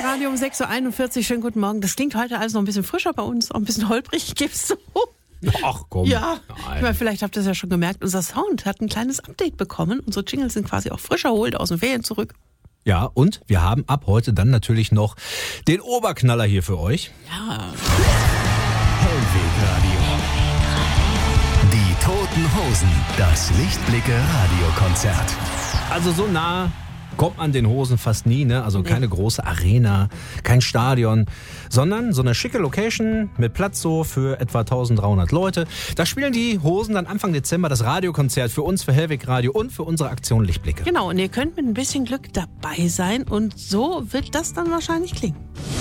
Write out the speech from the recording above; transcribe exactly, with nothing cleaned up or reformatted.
Radio um sechs Uhr einundvierzig. Schönen guten Morgen. Das klingt heute alles noch ein bisschen frischer bei uns, auch ein bisschen holprig, gibst du. Ach komm. Ja, Nein. ich meine, vielleicht habt ihr es ja schon gemerkt, unser Sound hat ein kleines Update bekommen. Unsere Jingles sind quasi auch frisch erholt aus den Ferien zurück. Ja, und wir haben ab heute dann natürlich noch den Oberknaller hier für euch. Ja. Hellwegradio. Die Toten Hosen. Das Lichtblicke-Radiokonzert. Also so nah kommt man den Hosen fast nie, ne? Also keine große Arena, kein Stadion, sondern so eine schicke Location mit Platz so für etwa eintausenddreihundert Leute. Da spielen die Hosen dann Anfang Dezember das Radiokonzert für uns, für Hellweg Radio und für unsere Aktion Lichtblicke. Genau, und ihr könnt mit ein bisschen Glück dabei sein und so wird das dann wahrscheinlich klingen.